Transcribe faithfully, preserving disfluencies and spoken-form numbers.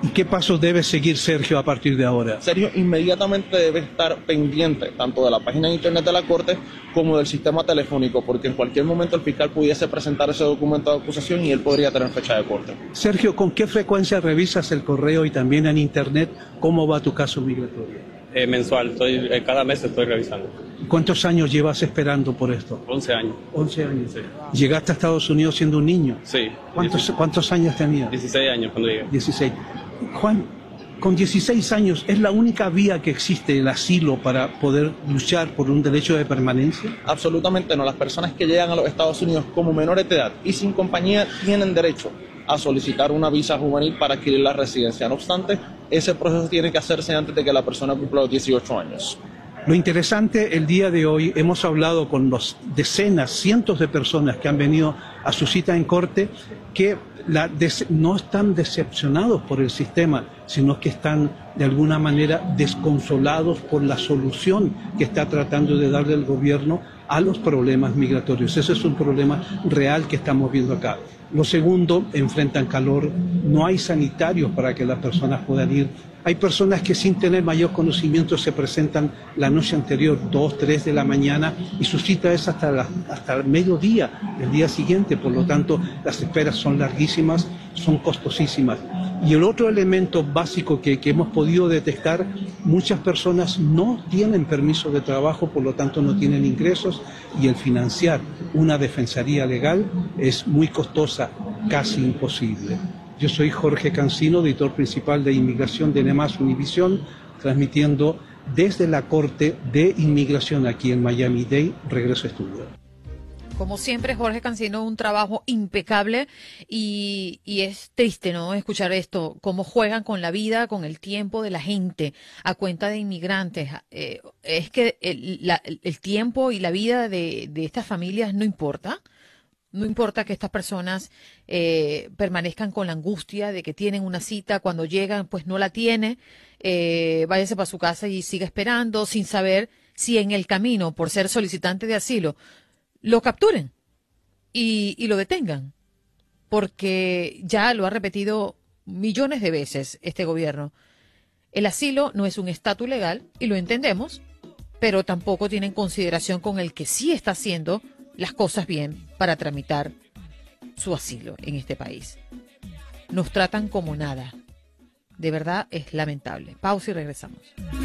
¿Y qué pasos debe seguir Sergio a partir de ahora? Sergio inmediatamente debe estar pendiente tanto de la página de internet de la Corte como del sistema telefónico, porque en cualquier momento el fiscal pudiese presentar ese documento de acusación y él podría tener fecha de corte. Sergio, ¿con qué frecuencia revisas el correo y también en internet cómo va tu caso migratorio? Eh, mensual, estoy, eh, cada mes estoy revisando. ¿Cuántos años llevas esperando por esto? once años. once años. Sí. ¿Llegaste a Estados Unidos siendo un niño? Sí. ¿Cuántos, ¿cuántos años tenías? dieciséis años cuando llegué. dieciséis. Juan, con dieciséis años, ¿es la única vía que existe el asilo para poder luchar por un derecho de permanencia? Absolutamente no. Las personas que llegan a los Estados Unidos como menores de edad y sin compañía tienen derecho a solicitar una visa juvenil para adquirir la residencia. No obstante, ese proceso tiene que hacerse antes de que la persona cumpla los dieciocho años. Lo interesante, el día de hoy hemos hablado con los decenas, cientos de personas que han venido a su cita en corte, que la no están decepcionados por el sistema, sino que están de alguna manera desconsolados por la solución que está tratando de darle el gobierno a los problemas migratorios. Ese es un problema real que estamos viendo acá. Lo segundo, enfrentan calor, no hay sanitarios para que las personas puedan ir. Hay personas que sin tener mayor conocimiento se presentan la noche anterior, dos, tres de la mañana, y su cita es hasta, la, hasta el mediodía del día siguiente. Por lo tanto, las esperas son larguísimas, son costosísimas. Y el otro elemento básico que, que hemos podido detectar, muchas personas no tienen permiso de trabajo, por lo tanto no tienen ingresos, y el financiar una defensoría legal es muy costosa, casi imposible. Yo soy Jorge Cancino, editor principal de Inmigración de NEMAS Univisión, transmitiendo desde la Corte de Inmigración aquí en Miami-Dade. Regreso a estudio. Como siempre, Jorge Cancino, un trabajo impecable y, y es triste, ¿no?, escuchar esto, cómo juegan con la vida, con el tiempo de la gente a cuenta de inmigrantes. Eh, es que el, la, el tiempo y la vida de, de estas familias no importa. No importa que estas personas eh, permanezcan con la angustia de que tienen una cita, cuando llegan pues no la tiene, eh, váyase para su casa y siga esperando sin saber si en el camino, por ser solicitante de asilo, lo capturen y, y lo detengan, porque ya lo ha repetido millones de veces este gobierno. El asilo no es un estatus legal y lo entendemos, pero tampoco tienen consideración con el que sí está haciendo las cosas bien para tramitar su asilo en este país. Nos tratan como nada. De verdad es lamentable. Pausa y regresamos.